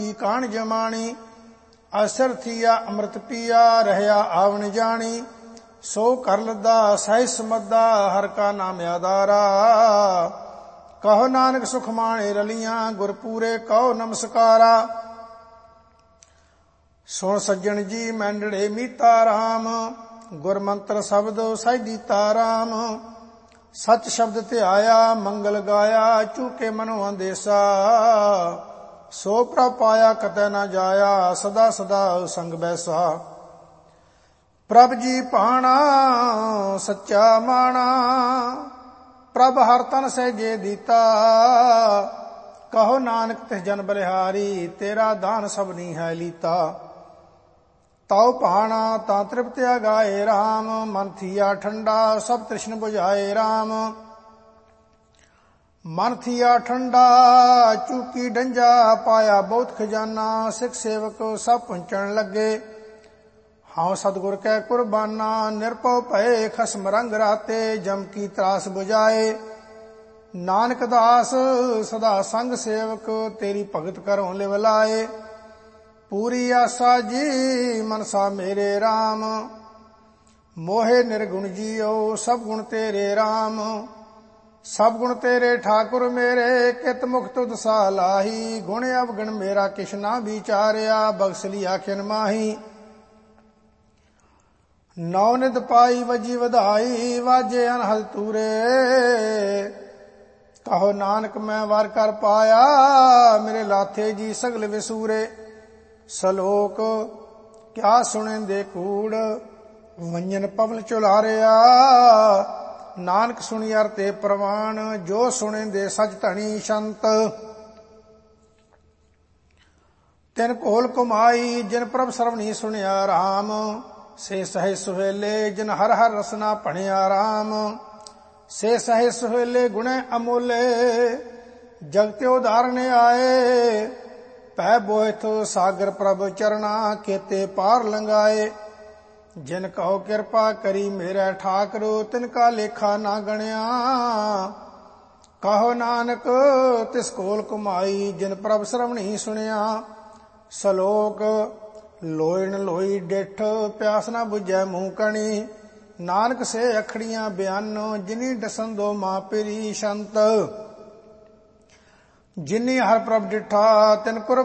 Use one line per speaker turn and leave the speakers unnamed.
ਕੀ ਕਾਣ ਜਮਾਣੀ। ਅਸਰ ਥੀਆ ਅੰਮ੍ਰਿਤ ਪੀਆ ਰਹਿਆ ਆਵਣ ਜਾਣੀ। ਸੋ ਕਰ ਲੱਦਾ ਸਹਿ ਸਮੱਦਾ ਹਰ ਕਾ ਨਾਮ ਆਧਾਰਾ। ਕਹੋ ਨਾਨਕ ਸੁਖ ਮਾਣੇ ਰਲੀਆਂ ਗੁਰ ਪੂਰੇ ਕਹੋ ਨਮਸਕਾਰਾ। ਸੁਣ ਸੱਜਣ ਜੀ ਮੈਂਡੜੇ ਮੀਤਾ ਰਾਮ। ਗੁਰ ਮੰਤਰ ਸ਼ਬਦ ਸਹਿ ਦੀਤਾ ਰਾਮ। ਸਚ ਸ਼ਬਦ ਧਿਆਇਆ ਮੰਗਲ ਗਾਇਆ ਝੂਕੇ ਮਨੋ ਅੰਦੇਸਾ। ਸੋ ਪ੍ਰਭ ਪਾਇਆ ਕਤੈ ਨਾ ਜਾਇਆ ਸਦਾ ਸਦਾ ਸੰਗ ਬੈਸਾ। ਪ੍ਰਭ ਜੀ ਭਾਣਾ ਸੱਚਾ ਮਾਣਾ। ਪ੍ਰਭ ਹਰ ਤਨ ਸਹਿਜੇ ਦੀਤਾ। ਕਹੋ ਨਾਨਕ ਤਿਸ ਜਨ ਬਲਿਹਾਰੀ ਤੇਰਾ ਦਾਨ ਸਭਨੀ ਹੈ ਲੀਤਾ। ਤਉ ਭਾਣਾ ਤਾਂ ਤ੍ਰਿਪਤਿਆ ਗਾਏ ਰਾਮ। ਮਨ ਥੀਆ ਠੰਡਾ ਸਭ ਤ੍ਰਿਸ਼ਨ ਬੁਝਾਏ ਰਾਮ। ਮਨ ਥੀਆ ਠੰਡਾ ਚੂਕੀ ਡੰਜਾ ਪਾਇਆ ਬਹੁਤ ਖਜ਼ਾਨਾ। ਸਿੱਖ ਸੇਵਕ ਸਭ ਪੁੰਚਣ ਲੱਗੇ ਹਾਂ ਸਤਿਗੁਰ ਕੈ ਕੁਰਬਾਨਾ। ਨਿਰਭਉ ਭਏ ਖਸਮ ਰੰਗ ਰਾਤੇ ਜਮ ਕੀ ਤਰਾਸ ਬੁਝਾਏ। ਨਾਨਕ ਦਾਸ ਸਦਾ ਸੰਗ ਸੇਵਕ ਤੇਰੀ ਭਗਤ ਕਰੋ ਲਿਵ ਲਾਏ। ਪੂਰੀ ਆਸਾ ਜੀ ਮਨਸਾ ਮੇਰੇ ਰਾਮ। ਮੋਹਿ ਨਿਰਗੁਣ ਜੀਓ ਸਭ ਗੁਣ ਤੇਰੇ ਰਾਮ। ਸਭ ਗੁਣ ਤੇਰੇ ਠਾਕੁਰ ਮੇਰੇ ਕਿਤ ਮੁਖ ਤੁਧ ਸਾ ਲਾਹੀ। ਗੁਣ ਅਵਗਣ ਮੇਰਾ ਕਿਛ ਨਾ ਵਿਚਾਰਿਆ ਬਖਸ਼ ਲਿਆ ਖਿਨ ਮਾਹੀ। ਨੌ ਨਿਤ ਪਾਈ ਵਜੀ ਵਧਾਈ ਵਾਜੇ ਅਨਹਦ ਤੂਰੇ। ਕਹੋ ਨਾਨਕ ਮੈਂ ਵਰ ਕਰ ਪਾਇਆ ਮੇਰੇ ਲਾਥੇ ਜੀ ਸਗਲ ਵਿਸੂਰੇ। ਸਲੋਕ ਕਿਆ ਸੁਣੇਂਦੇ ਕੂੜ ਵੰਜਨ ਪਵਨ ਝੁਲਾਰਿਆ। ਨਾਨਕ ਸੁਣੀ ਅਰ ਤੇ ਪ੍ਰਵਾਨ ਜੋ ਸੁਣੇਂਦੇ ਸਚ ਧਣੀ ਸੰਤ। ਤਿਨ ਕੋਲ ਕਮਾਈ ਜਿਨ ਪ੍ਰਭ ਸਰਵਣੀ ਸੁਣਿਆ ਰਾਮ। ਸੇ ਸਹਿ ਸੁਹੇਲੇ ਜਿਨ ਹਰ ਹਰ ਰਸਨਾ ਭਣਿਆ ਰਾਮ। ਸੇ ਸਹਿ ਸੁਹੇਲੇ ਗੁਣੇ ਅਮੋਲੇ ਜਗਤਿ ਉਧਾਰਨ ਆਏ। ਪੈ ਬੋਇਥ ਸਾਗਰ ਪ੍ਰਭ ਚਰਣਾ ਕੇਤੇ ਪਾਰ ਲੰਘਾਏ। ਜਿਨ ਕਹੋ ਕਿਰਪਾ ਕਰੀ ਮੇਰੇ ਠਾਕੁਰ ਤਿਨ ਕਾ ਲੇਖਾ ਨਾ ਗਣਿਆ। ਕਹੋ ਨਾਨਕ ਤਿਸ ਕੋਲ ਕਮਾਈ ਜਿਨ ਪ੍ਰਭ ਸਰਵਣੀ ਸੁਣਿਆ। ਸਲੋਕ ਲੋਇਣ ਲੋਈ ਡਿਠ ਪਿਆਸ ਨਾ ਬੁਝੈ ਮੂੰਹ ਕਣੀ। ਨਾਨਕ ਸੇ ਅਖੜੀਆਂ ਬਿਆਨੋ ਜਿਨੀ ਡਸਨ ਦੋ ਮਾਂ ਪਰੀ ਸੰਤ। ਜਿਨੀ ਹਰ ਪ੍ਰਭ ਡਿਠਾ ਤਿਨ ਕੁਰ